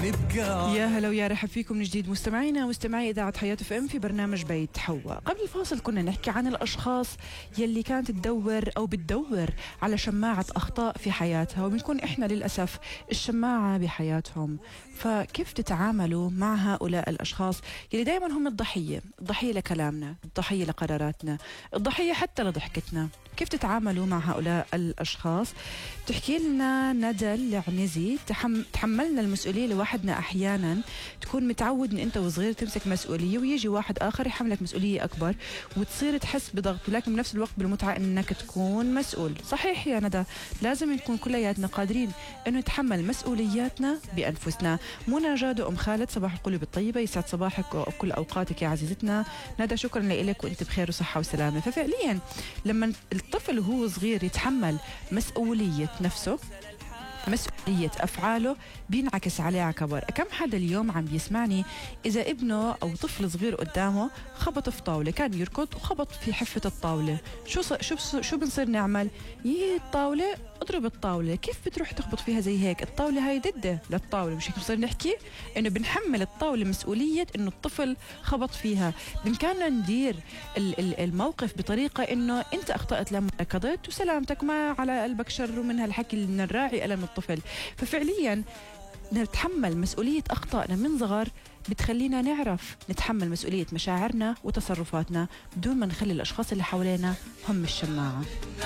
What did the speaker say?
نبقى. يا هلا ويا رحب فيكم من جديد مستمعينا مستمعي إذاعة حياة اف ام في برنامج بيت حواء. قبل الفاصل كنا نحكي عن الأشخاص يلي كانت تدور أو بتدور على شماعة أخطاء في حياتها، وبنكون إحنا للأسف الشماعة بحياتهم. فكيف تتعاملوا مع هؤلاء الأشخاص يلي دائما هم الضحية لكلامنا، الضحية لقراراتنا، الضحية حتى لضحكتنا؟ كيف تتعاملوا مع هؤلاء الأشخاص؟ تحكي لنا ندى العنزي، تحملنا المسؤولية لوحدنا. أحيانا تكون متعود من أنت وصغير تمسك مسؤولية ويجي واحد آخر يحملك مسؤولية أكبر وتصير تحس بضغط، ولكن بنفس الوقت بالمتعة أنك تكون مسؤول. صحيح يا ندى، لازم نكون كلياتنا قادرين أنه نتحمل مسؤولياتنا بأنفسنا. منى جاد أم خالد، صباح القلوب الطيبة، يسعد صباحك وكل أوقاتك يا عزيزتنا ندى، شكرا لك وأنت بخير وصحة وسلامة. ففعليا لما الطفل وهو صغير يتحمل مسؤولية نفسه، مسؤولية أفعاله، بينعكس عليه على كبر. كم حدا اليوم عم بيسمعني إذا ابنه أو طفل صغير قدامه خبط في طاولة، كان يركض وخبط في حفة الطاولة، شو بنصير نعمل؟ الطاولة، اضرب الطاولة. كيف بتروح تخبط فيها زي هيك؟ الطاولة هاي ضده للطاولة، مش هيك بنصير نحكي إنه بنحمل الطاولة مسؤولية إنه الطفل خبط فيها. بإمكاننا ندير الموقف بطريقة إنه أنت أخطأت لما ركضت وسلامتك، ما على قلبك شر من هالحكي اللي نراعي ألم الطفل. ففعليا نتحمل مسؤولية أخطائنا من صغر بتخلينا نعرف نتحمل مسؤولية مشاعرنا وتصرفاتنا بدون ما نخلي الأشخاص اللي حوالينا هم الشماعة.